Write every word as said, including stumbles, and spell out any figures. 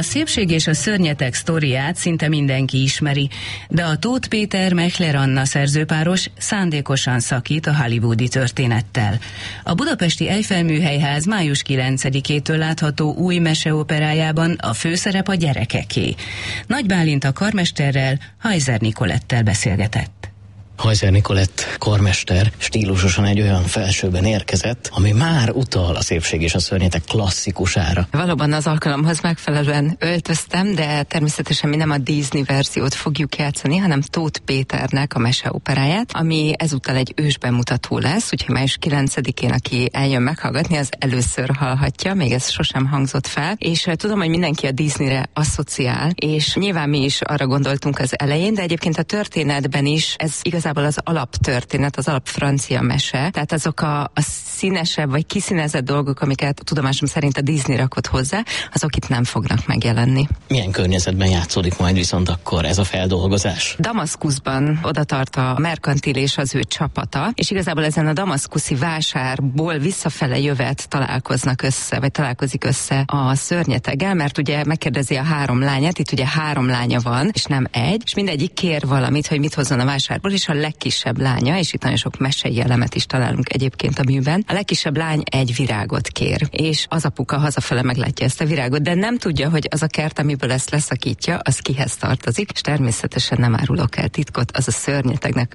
A Szépség és a szörnyeteg sztoriát szinte mindenki ismeri, de a Tóth Péter Mechler Anna szerzőpáros szándékosan szakít a hollywoodi történettel. A budapesti Eiffel Műhelyház május kilencedikétől látható új meseoperájában a főszerep a gyerekeké. Nagy Bálint a karmesterrel, Hajzer Nikolettel beszélgetett. Hajzer Nikolett karmester stílusosan egy olyan felsőben érkezett, ami már utal a Szépség és a szörnyeteg klasszikusára. Valóban az alkalomhoz megfelelően öltöztem, de természetesen mi nem a Disney verziót fogjuk játszani, hanem Tóth Péternek a meseoperáját, ami ezúttal egy ősbemutató lesz, úgyhogy május kilencedikén, aki eljön meghallgatni, az először hallhatja, még ez sosem hangzott fel, és tudom, hogy mindenki a Disneyre asszociál, és nyilván mi is arra gondoltunk az elején, de egyébként a történetben is ez igazából az alaptörténet, az alap francia mese, tehát azok a, a színesebb vagy kiszínezett dolgok, amiket tudomásom szerint a Disney rakott hozzá, azok itt nem fognak megjelenni. Milyen környezetben játszódik majd viszont akkor ez a feldolgozás? Damaszkuszban oda tart a Merkantil és az ő csapata, és igazából ezen a damaszkuszi vásárból visszafele jövet találkoznak össze, vagy találkozik össze a szörnyeteggel, mert ugye megkérdezi a három lányát, itt ugye három lánya van, és nem egy, és mindegyik kér valamit, hogy mit hozzon a vásárból, és a legkisebb lánya, és itt nagyon sok mesei elemet is találunk egyébként a műben, a legkisebb lány egy virágot kér, és az apuka hazafele meglátja ezt a virágot, de nem tudja, hogy az a kert, amiből ezt leszakítja, az kihez tartozik, és természetesen nem árulok el titkot, az a szörnyetegnek